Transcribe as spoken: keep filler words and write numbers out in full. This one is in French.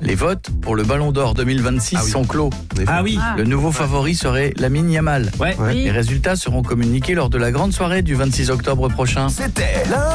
Les votes pour le Ballon d'Or deux mille vingt-six Ah oui. sont clos. Ah oui. Le nouveau favori serait Lamine Yamal. Ouais. Les résultats seront communiqués lors de la grande soirée du vingt-six octobre prochain. C'était